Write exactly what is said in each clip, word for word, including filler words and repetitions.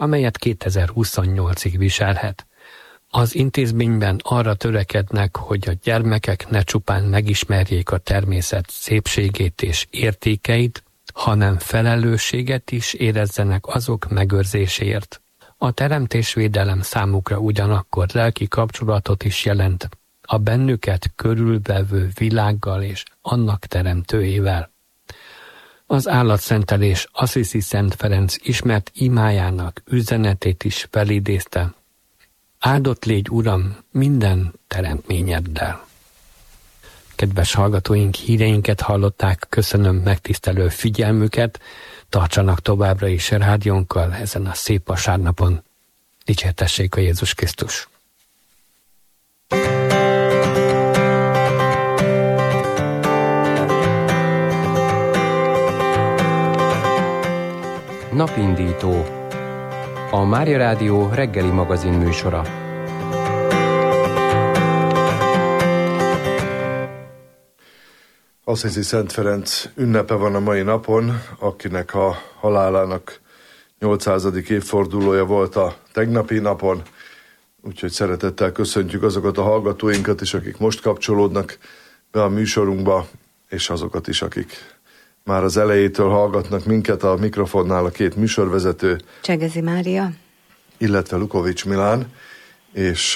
amelyet kétezer-huszonnyolcig viselhet. Az intézményben arra törekednek, hogy a gyermekek ne csupán megismerjék a természet szépségét és értékeit, hanem felelősséget is érezzenek azok megőrzéséért. A teremtésvédelem számukra ugyanakkor lelki kapcsolatot is jelent a bennüket körülvevő világgal és annak teremtőjével. Az állatszentelés Assisi Szent Ferenc ismert imájának üzenetét is felidézte. Áldott légy, Uram, minden teremtményeddel. Kedves hallgatóink, híreinket hallották, köszönöm megtisztelő figyelmüket, tartsanak továbbra is rádiónkkal ezen a szép vasárnapon. Dicsértessék a Jézus Krisztus! Napindító. A Mária Rádió reggeli magazin műsora. Assisi Szent Ferenc ünnepe van a mai napon, akinek a halálának nyolcszázadik évfordulója volt a tegnapi napon, úgyhogy szeretettel köszöntjük azokat a hallgatóinkat is, akik most kapcsolódnak be a műsorunkba, és azokat is, akik már az elejétől hallgatnak minket, a mikrofonnál a két műsorvezető, Csegezi Mária, illetve Lukovics Milán, és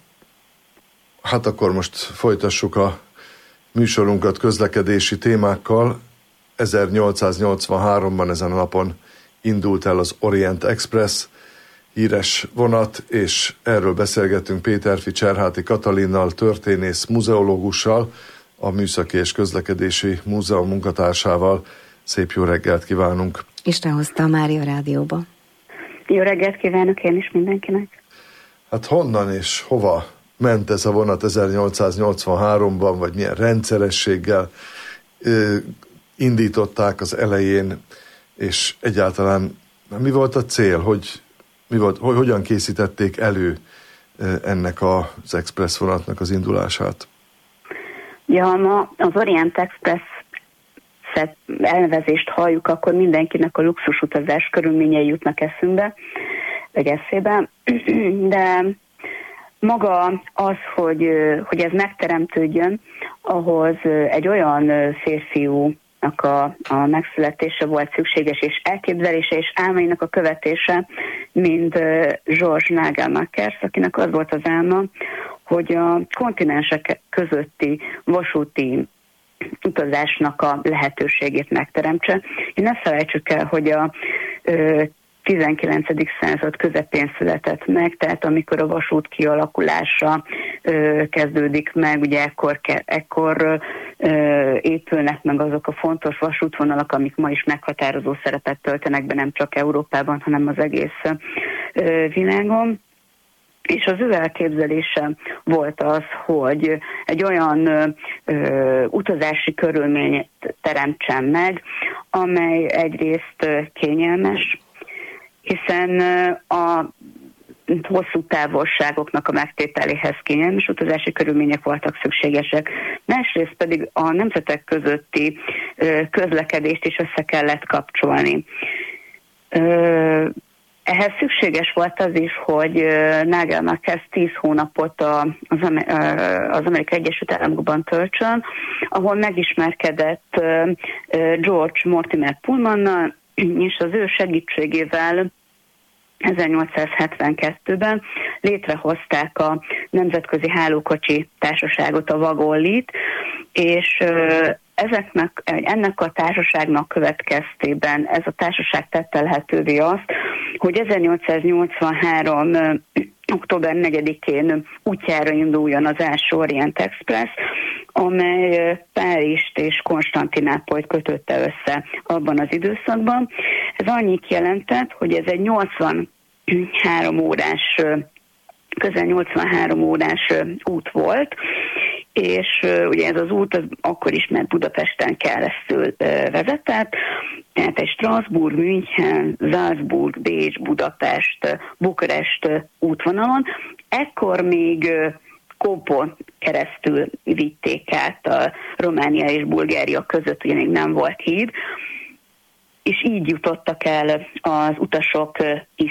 hát akkor most folytassuk a műsorunkat közlekedési témákkal. ezernyolcszáznyolcvanháromban ezen a napon indult el az Orient Express, híres vonat, és erről beszélgetünk Péterfi Cserháti Katalinnal, történész muzeológussal, a Műszaki és Közlekedési Múzeum munkatársával. Szép jó reggelt kívánunk! Isten hozta a Mária Rádióba. Jó reggelt kívánok én is mindenkinek! Hát honnan és hova ment ez a vonat ezernyolcszáznyolcvanháromban, vagy milyen rendszerességgel ö, indították az elején, és egyáltalán mi volt a cél, hogy, mi volt, hogy hogyan készítették elő ö, ennek az express vonatnak az indulását? Ja, ma az Orient Express elnevezést halljuk, akkor mindenkinek a luxus utazás körülményei jutnak eszünkbe, vagy eszébe, de maga az, hogy, hogy ez megteremtődjön, ahhoz egy olyan férfiúnak a, a megszületése volt szükséges, és elképzelése és álmainak a követése, mint George Nagelmakers, akinek az volt az álma, hogy a kontinensek közötti vasúti utazásnak a lehetőségét megteremtse. Én ne felejtsük el, hogy a ö, tizenkilencedik század közepén született meg, tehát amikor a vasút kialakulása ö, kezdődik meg, ugye ekkor, ekkor ö, épülnek meg azok a fontos vasútvonalak, amik ma is meghatározó szerepet töltenek be nem csak Európában, hanem az egész ö, világon. És az ő elképzelése volt az, hogy egy olyan ö, utazási körülményt teremtsen meg, amely egyrészt kényelmes, hiszen a hosszú távolságoknak a megtételéhez kényelmes utazási körülmények voltak szükségesek. Másrészt pedig a nemzetek közötti ö, közlekedést is össze kellett kapcsolni. Ö, Ehhez szükséges volt az is, hogy Nagelmakers tíz hónapot az Amerikai Egyesült Államokban töltsön, ahol megismerkedett George Mortimer Pullmannal, és az ő segítségével ezernyolcszázhetvenkettőben létrehozták a Nemzetközi Hálókocsi Társaságot, a Wagonlit, és ezeknek, ennek a társaságnak következtében ez a társaság tette lehetővé azt, hogy ezernyolcszáznyolcvanhárom. október negyedikén útjára induljon az első Orient Express, amely Párizst és Konstantinápolyt kötötte össze abban az időszakban. Ez annyit jelentett, hogy ez egy nyolcvanhárom órás, közel nyolcvanhárom órás út volt, és uh, ugye ez az út az akkor is ment Budapesten keresztül uh, vezetett, tehát egy Strasbourg, München, Salzburg, Bécs, Budapest, Bukarest útvonalon. Ekkor még uh, Kópon keresztül vitték át a Románia és Bulgária között, ugye még nem volt híd, és így jutottak el az utasok